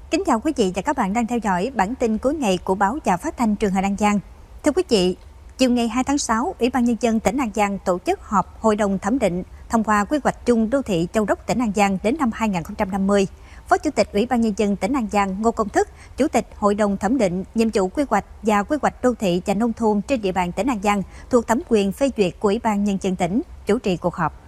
Kính chào quý vị và các bạn đang theo dõi bản tin cuối ngày của báo và phát thanh truyền hình An Giang. Thưa quý vị, chiều ngày 2 tháng 6, Ủy ban Nhân dân tỉnh An Giang tổ chức họp Hội đồng thẩm định thông qua quy hoạch chung đô thị Châu Đốc tỉnh An Giang đến năm 2050. Phó Chủ tịch Ủy ban Nhân dân tỉnh An Giang Ngô Công Thức, Chủ tịch Hội đồng thẩm định nhiệm vụ quy hoạch và quy hoạch đô thị và nông thôn trên địa bàn tỉnh An Giang thuộc thẩm quyền phê duyệt của Ủy ban Nhân dân tỉnh chủ trì cuộc họp.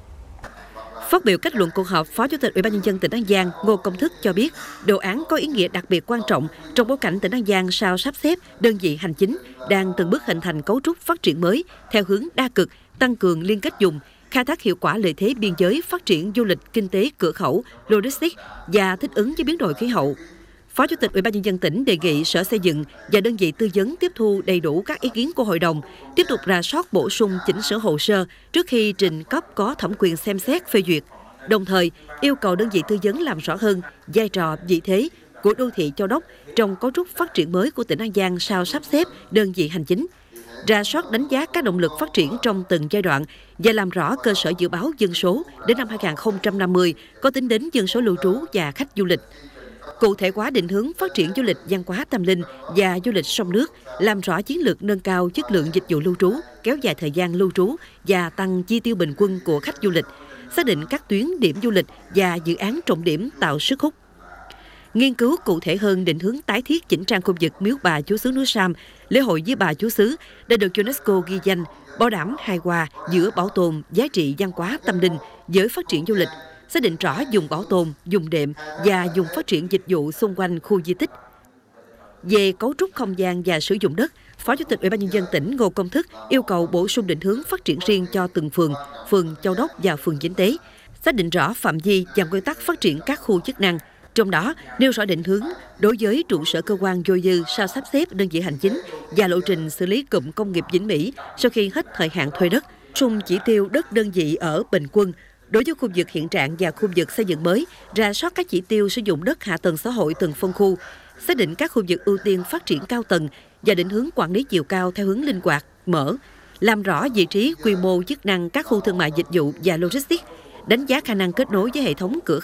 Phát biểu kết luận cuộc họp, Phó Chủ tịch Ủy ban Nhân dân tỉnh An Giang Ngô Công Thức cho biết, đồ án có ý nghĩa đặc biệt quan trọng trong bối cảnh tỉnh An Giang sau sắp xếp đơn vị hành chính đang từng bước hình thành cấu trúc phát triển mới theo hướng đa cực, tăng cường liên kết vùng, khai thác hiệu quả lợi thế biên giới, phát triển du lịch, kinh tế cửa khẩu, logistics và thích ứng với biến đổi khí hậu. Phó Chủ tịch Ủy ban Nhân dân tỉnh đề nghị Sở Xây dựng và đơn vị tư vấn tiếp thu đầy đủ các ý kiến của Hội đồng, tiếp tục rà soát bổ sung chỉnh sửa hồ sơ trước khi trình cấp có thẩm quyền xem xét phê duyệt. Đồng thời, yêu cầu đơn vị tư vấn làm rõ hơn vai trò, vị thế của đô thị Châu Đốc trong cấu trúc phát triển mới của tỉnh An Giang sau sắp xếp đơn vị hành chính, rà soát đánh giá các động lực phát triển trong từng giai đoạn và làm rõ cơ sở dự báo dân số đến năm 2050 có tính đến dân số lưu trú và khách du lịch. Cụ thể hóa định hướng phát triển du lịch văn hóa tâm linh và du lịch sông nước, làm rõ chiến lược nâng cao chất lượng dịch vụ lưu trú, kéo dài thời gian lưu trú và tăng chi tiêu bình quân của khách du lịch, xác định các tuyến điểm du lịch và dự án trọng điểm tạo sức hút. Nghiên cứu cụ thể hơn định hướng tái thiết chỉnh trang khu vực Miếu Bà Chúa xứ núi Sam, lễ hội với Bà Chúa xứ đã được UNESCO ghi danh, bảo đảm hài hòa giữa bảo tồn giá trị văn hóa tâm linh với phát triển du lịch, xác định rõ vùng bảo tồn, vùng đệm và vùng phát triển dịch vụ xung quanh khu di tích. Về cấu trúc không gian và sử dụng đất, Phó Chủ tịch Ủy ban Nhân dân tỉnh Ngô Công Thức yêu cầu bổ sung định hướng phát triển riêng cho từng phường, phường Châu Đốc và phường Vĩnh Tế, xác định rõ phạm vi và nguyên tắc phát triển các khu chức năng. Trong đó, nêu rõ định hướng đối với trụ sở cơ quan dôi dư sau sắp xếp đơn vị hành chính và lộ trình xử lý cụm công nghiệp Vĩnh Mỹ sau khi hết thời hạn thuê đất, sung chỉ tiêu đất đơn vị ở bình quân. Đối với khu vực hiện trạng và khu vực xây dựng mới, rà soát các chỉ tiêu sử dụng đất hạ tầng xã hội từng phân khu, xác định các khu vực ưu tiên phát triển cao tầng và định hướng quản lý chiều cao theo hướng linh hoạt, mở, làm rõ vị trí, quy mô, chức năng các khu thương mại dịch vụ và logistics, đánh giá khả năng kết nối với hệ thống cửa